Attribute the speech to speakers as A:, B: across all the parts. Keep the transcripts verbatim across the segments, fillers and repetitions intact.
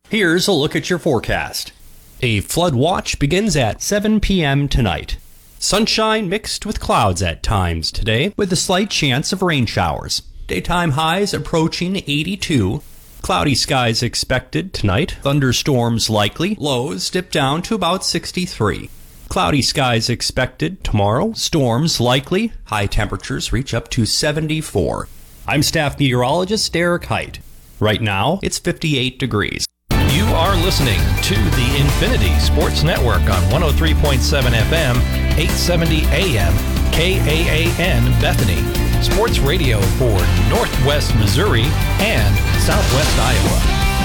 A: Here's a look at your forecast. A flood watch begins at seven p.m. tonight. Sunshine mixed with clouds at times today, with a slight chance of rain showers. Daytime highs approaching eighty-two. Cloudy skies expected tonight. Thunderstorms likely. Lows dip down to about sixty-three. Cloudy skies expected tomorrow. Storms likely. High temperatures reach up to seventy-four. I'm staff meteorologist Derek Height. Right now, it's fifty-eight degrees.
B: You are listening to the Infinity Sports Network on one oh three point seven F M, eight seventy A M, K A A N Bethany. Sports radio for Northwest Missouri and Southwest Iowa.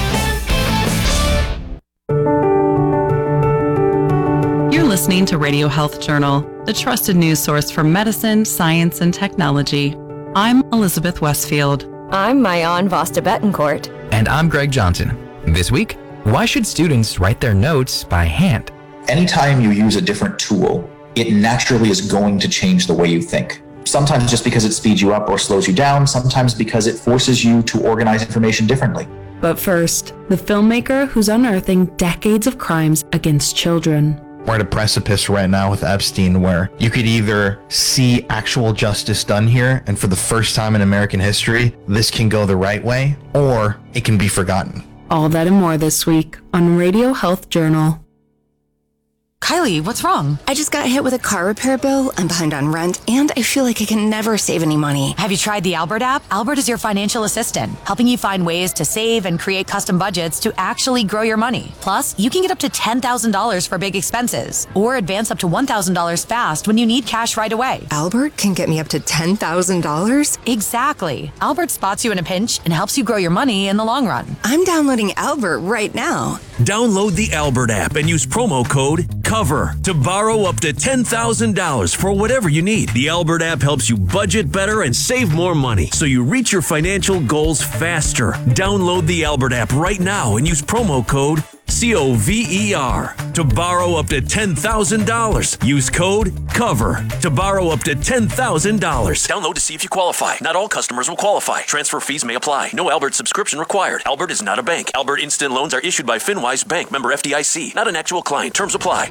C: You're listening to Radio Health Journal, the trusted news source for medicine, science, and technology. I'm Elizabeth Westfield.
D: I'm Mayan Vasta Betancourt.
E: And I'm Greg Johnson. This week, why should students write their notes by hand?
F: Anytime you use a different tool, it naturally is going to change the way you think. Sometimes just because it speeds you up or slows you down, sometimes because it forces you to organize information differently.
C: But first, the filmmaker who's unearthing decades of crimes against children.
G: We're at a precipice right now with Epstein where you could either see actual justice done here, and for the first time in American history, this can go the right way, or it can be forgotten.
C: All that and more this week on Radio Health Journal.
H: Kylie, what's wrong?
D: I just got hit with a car repair bill, I'm behind on rent, and I feel like I can never save any money.
H: Have you tried the Albert app? Albert is your financial assistant, helping you find ways to save and create custom budgets to actually grow your money. Plus, you can get up to ten thousand dollars for big expenses, or advance up to one thousand dollars fast when you need cash right away.
D: Albert can get me up to ten thousand dollars?
H: Exactly. Albert spots you in a pinch and helps you grow your money in the long run.
D: I'm downloading Albert right now.
I: Download the Albert app and use promo code COVER to borrow up to ten thousand dollars for whatever you need. The Albert app helps you budget better and save more money so you reach your financial goals faster. Download the Albert app right now and use promo code C O V E R to borrow up to ten thousand dollars. Use code COVER to borrow up to ten thousand dollars. Download to see if you qualify. Not all customers will qualify. Transfer fees may apply. No Albert subscription required. Albert is not a bank. Albert Instant Loans are issued by FinWise Bank, member F D I C. Not an actual client. Terms apply.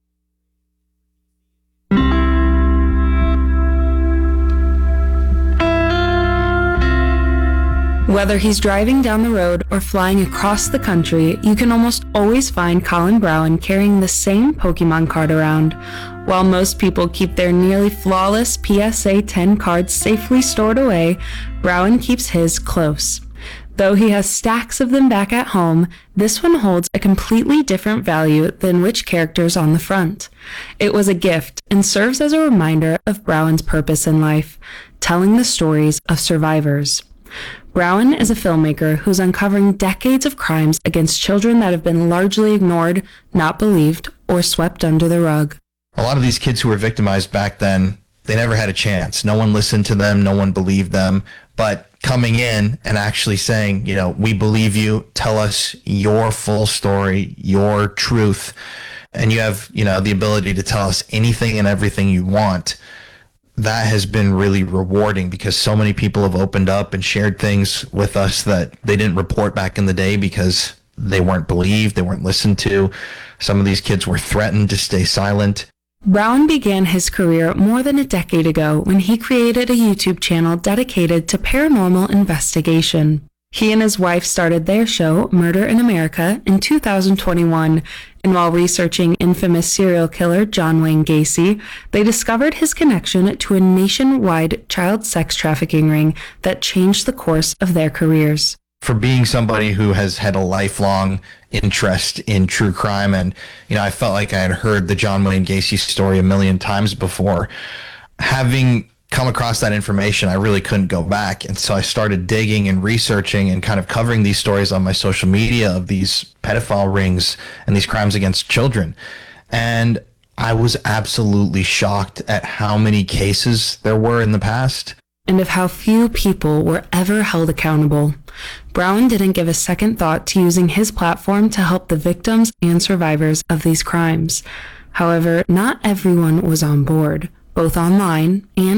C: Whether he's driving down the road or flying across the country, you can almost always find Colin Browen carrying the same Pokemon card around. While most people keep their nearly flawless P S A ten cards safely stored away, Browen keeps his close. Though he has stacks of them back at home, this one holds a completely different value than which characters on the front. It was a gift and serves as a reminder of Browen's purpose in life, telling the stories of survivors. Browen is a filmmaker who's uncovering decades of crimes against children that have been largely ignored, not believed, or swept under the rug.
G: A lot of these kids who were victimized back then, they never had a chance. No one listened to them. No one believed them. But coming in and actually saying, you know, we believe you, tell us your full story, your truth, and you have, you know, the ability to tell us anything and everything you want. That has been really rewarding because so many people have opened up and shared things with us that they didn't report back in the day because they weren't believed, they weren't listened to. Some of these kids were threatened to stay silent.
C: Browen began his career more than a decade ago when he created a YouTube channel dedicated to paranormal investigation. He and his wife started their show, Murder in America, in two thousand twenty-one, and while researching infamous serial killer John Wayne Gacy, they discovered his connection to a nationwide child sex trafficking ring that changed the course of their careers.
G: For being somebody who has had a lifelong interest in true crime, and, you know, I felt like I had heard the John Wayne Gacy story a million times before, having come across that information, I really couldn't go back. And so I started digging and researching and kind of covering these stories on my social media of these pedophile rings and these crimes against children. And I was absolutely shocked at how many cases there were in the past.
C: And of how few people were ever held accountable. Browen didn't give a second thought to using his platform to help the victims and survivors of these crimes. However, not everyone was on board, both online and